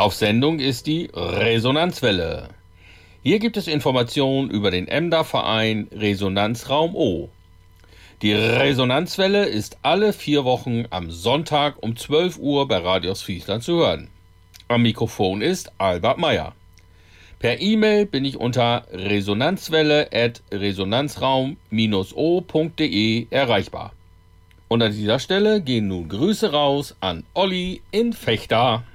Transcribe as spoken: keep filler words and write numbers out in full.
Auf Sendung ist die Resonanzwelle. Hier gibt es Informationen über den Emder-Verein Resonanzraum O. Die Resonanzwelle ist alle vier Wochen am Sonntag um zwölf Uhr bei Radios Friesland zu hören. Am Mikrofon ist Albert Meyer. Per E-Mail bin ich unter resonanzwelle at resonanzraum o punkt de erreichbar. Und an dieser Stelle gehen nun Grüße raus an Olli in Vechta.